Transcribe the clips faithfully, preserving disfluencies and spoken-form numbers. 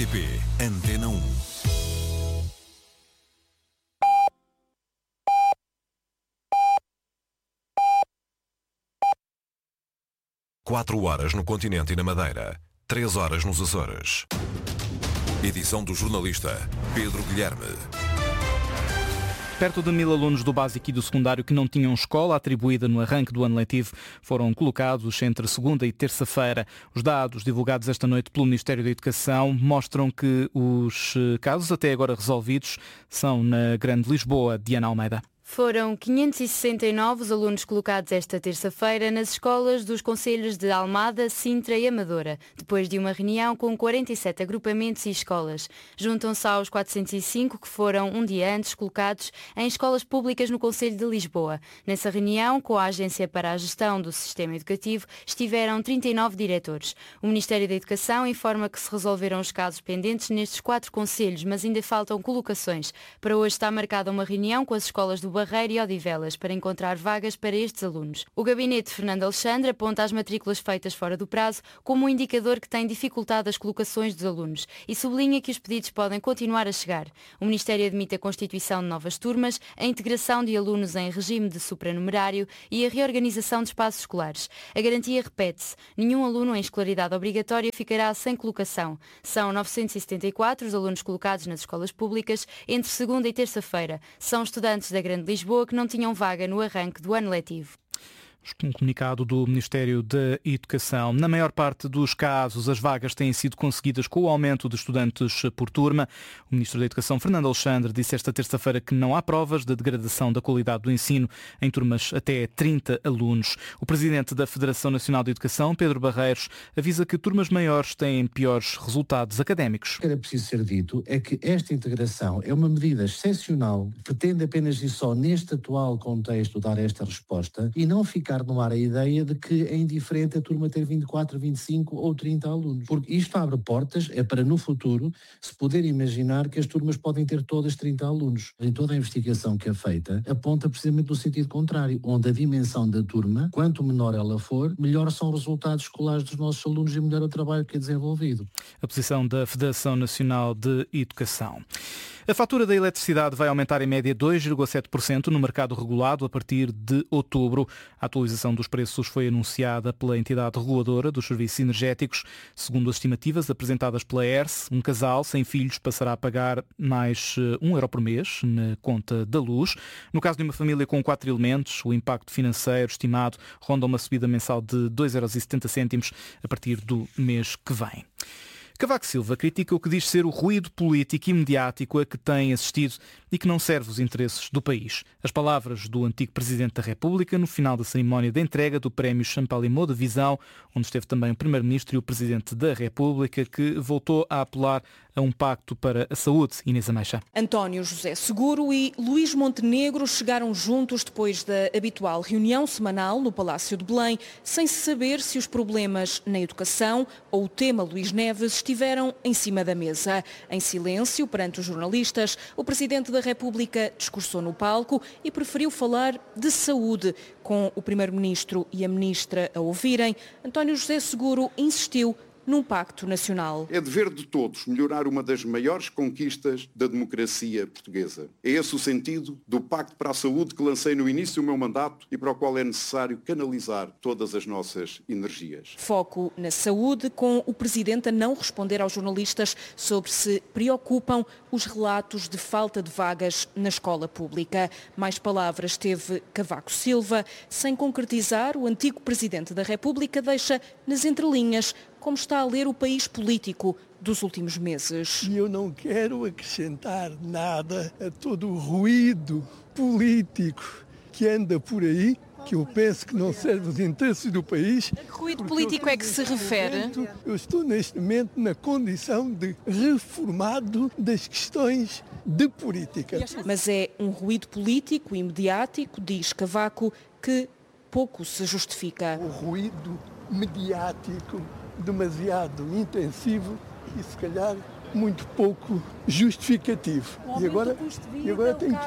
T P Antena um. Quatro horas no continente e na Madeira. Três horas nos Açores. Edição do jornalista Pedro Guilherme. Perto de mil alunos do básico e do secundário que não tinham escola atribuída no arranque do ano letivo foram colocados entre segunda e terça-feira. Os dados divulgados esta noite pelo Ministério da Educação mostram que os casos até agora resolvidos são na Grande Lisboa. Diana Almeida. Foram quinhentos e sessenta e nove os alunos colocados esta terça-feira nas escolas dos concelhos de Almada, Sintra e Amadora, depois de uma reunião com quarenta e sete agrupamentos e escolas. Juntam-se aos quatrocentos e cinco que foram um dia antes colocados em escolas públicas no Concelho de Lisboa. Nessa reunião, com a Agência para a Gestão do Sistema Educativo, estiveram trinta e nove diretores. O Ministério da Educação informa que se resolveram os casos pendentes nestes quatro concelhos, mas ainda faltam colocações. Para hoje está marcada uma reunião com as escolas do Barreiro e Odivelas para encontrar vagas para estes alunos. O gabinete de Fernando Alexandre aponta as matrículas feitas fora do prazo como um indicador que tem dificultado as colocações dos alunos e sublinha que os pedidos podem continuar a chegar. O Ministério admite a constituição de novas turmas, a integração de alunos em regime de supranumerário e a reorganização de espaços escolares. A garantia repete-se. Nenhum aluno em escolaridade obrigatória ficará sem colocação. São novecentos e setenta e quatro os alunos colocados nas escolas públicas entre segunda e terça-feira. São estudantes da Grande Lisboa que não tinham vaga no arranque do ano letivo. Um comunicado do Ministério da Educação. Na maior parte dos casos, as vagas têm sido conseguidas com o aumento de estudantes por turma. O Ministro da Educação, Fernando Alexandre, disse esta terça-feira que não há provas de degradação da qualidade do ensino em turmas até trinta alunos. O Presidente da Federação Nacional de Educação, Pedro Barreiros, avisa que turmas maiores têm piores resultados académicos. O que era preciso ser dito é que esta integração é uma medida excepcional, pretende apenas e só neste atual contexto dar esta resposta e não ficar no ar a ideia de que é indiferente a turma ter vinte e quatro, vinte e cinco ou trinta alunos. Porque isto abre portas, é para no futuro se poder imaginar que as turmas podem ter todas trinta alunos. Em toda a investigação que é feita, aponta precisamente no sentido contrário, onde a dimensão da turma, quanto menor ela for, melhor são os resultados escolares dos nossos alunos e melhor o trabalho que é desenvolvido. A posição da Federação Nacional de Educação. A fatura da eletricidade vai aumentar em média dois vírgula sete por cento no mercado regulado a partir de outubro. A atualização dos preços foi anunciada pela entidade reguladora dos serviços energéticos. Segundo as estimativas apresentadas pela E R S, um casal sem filhos passará a pagar mais um euro por mês na conta da luz. No caso de uma família com quatro elementos, o impacto financeiro estimado ronda uma subida mensal de dois euros e setenta cêntimos a partir do mês que vem. Cavaco Silva critica o que diz ser o ruído político e mediático a que tem assistido e que não serve os interesses do país. As palavras do antigo Presidente da República no final da cerimónia de entrega do Prémio Champalimau de Visão, onde esteve também o Primeiro-Ministro e o Presidente da República, que voltou a apelar a um pacto para a saúde. Inês Ameixa. António José Seguro e Luís Montenegro chegaram juntos depois da habitual reunião semanal no Palácio de Belém, sem se saber se os problemas na educação ou o tema Luís Neves estiveram em cima da mesa. Em silêncio, perante os jornalistas, o Presidente da República discursou no palco e preferiu falar de saúde. Com o Primeiro-Ministro e a Ministra a ouvirem, António José Seguro insistiu num pacto nacional. É dever de todos melhorar uma das maiores conquistas da democracia portuguesa. É esse o sentido do Pacto para a Saúde que lancei no início do meu mandato e para o qual é necessário canalizar todas as nossas energias. Foco na saúde, com o Presidente a não responder aos jornalistas sobre se preocupam os relatos de falta de vagas na escola pública. Mais palavras teve Cavaco Silva. Sem concretizar, o antigo Presidente da República deixa nas entrelinhas como está a ler o país político dos últimos meses. E eu não quero acrescentar nada a todo o ruído político que anda por aí, que eu penso que não serve os interesses do país. A que ruído político é que se refere? Eu estou neste momento na condição de reformado das questões de política. Mas é um ruído político e mediático, diz Cavaco, que pouco se justifica. O ruído mediático demasiado intensivo e se calhar muito pouco justificativo. Um e agora, e agora tenho,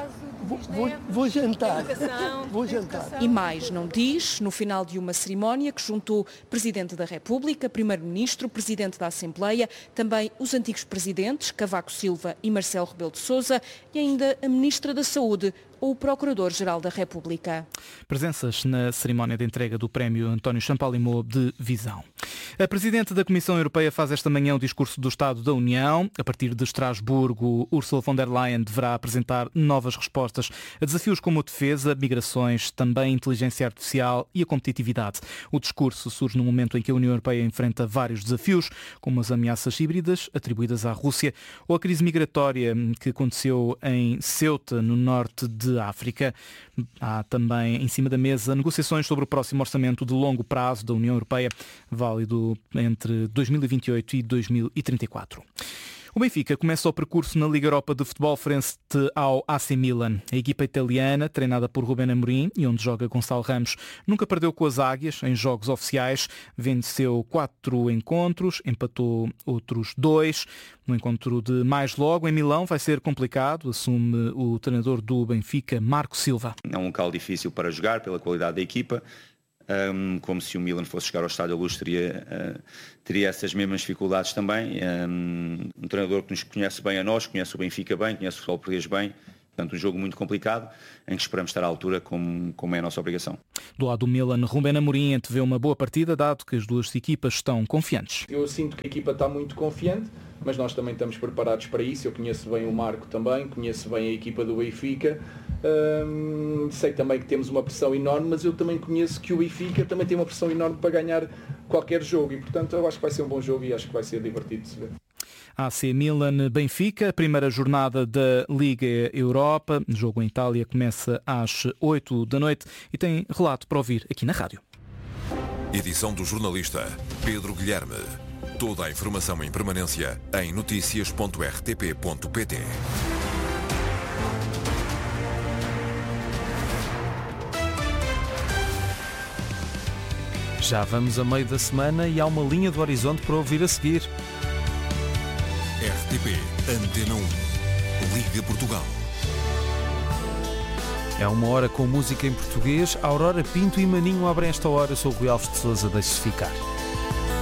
Vou, vou, vou jantar. Vou jantar. E mais não diz, no final de uma cerimónia que juntou Presidente da República, Primeiro-Ministro, Presidente da Assembleia, também os antigos presidentes, Cavaco Silva e Marcelo Rebelo de Sousa, e ainda a Ministra da Saúde, ou o Procurador-Geral da República. Presenças na cerimónia de entrega do prémio António Champalimau de Visão. A Presidente da Comissão Europeia faz esta manhã o discurso do Estado da União. A partir de Estrasburgo, Ursula von der Leyen deverá apresentar novas respostas a desafios como a defesa, migrações, também inteligência artificial e a competitividade. O discurso surge no momento em que a União Europeia enfrenta vários desafios, como as ameaças híbridas atribuídas à Rússia ou a crise migratória que aconteceu em Ceuta, no norte de de África. Há também em cima da mesa negociações sobre o próximo orçamento de longo prazo da União Europeia, válido entre dois mil e vinte e oito e dois mil e trinta e quatro. O Benfica começa o percurso na Liga Europa de Futebol frente ao A C Milan. A equipa italiana, treinada por Rubén Amorim e onde joga Gonçalo Ramos, nunca perdeu com as águias em jogos oficiais. Venceu quatro encontros, empatou outros dois. No encontro de mais logo, em Milão, vai ser complicado, assume o treinador do Benfica, Marco Silva. É um local difícil para jogar pela qualidade da equipa. Um, como se o Milan fosse chegar ao Estádio da Luz, teria, uh, teria essas mesmas dificuldades também. Um, um treinador que nos conhece bem a nós, conhece o Benfica bem, conhece o futebol português bem. Portanto, um jogo muito complicado, em que esperamos estar à altura, como, como é a nossa obrigação. Do lado do Milan, Rubén Amorim antevê uma boa partida, dado que as duas equipas estão confiantes. Eu sinto que a equipa está muito confiante, mas nós também estamos preparados para isso. Eu conheço bem o Marco também, conheço bem a equipa do Benfica. Hum, sei também que temos uma pressão enorme, mas eu também conheço que o Benfica também tem uma pressão enorme para ganhar qualquer jogo. E, portanto, eu acho que vai ser um bom jogo e acho que vai ser divertido de se ver. A C Milan-Benfica, primeira jornada da Liga Europa. O jogo em Itália começa às oito da noite e tem relato para ouvir aqui na rádio. Edição do jornalista Pedro Guilherme. Toda a informação em permanência em notícias ponto r t p ponto p t. Já vamos a meio da semana e há uma linha do horizonte para ouvir a seguir. R T P Antena um, Liga Portugal. É uma hora com música em português. Aurora Pinto e Maninho abrem esta hora. Sou o Rui Alves de Sousa, deixe-se ficar.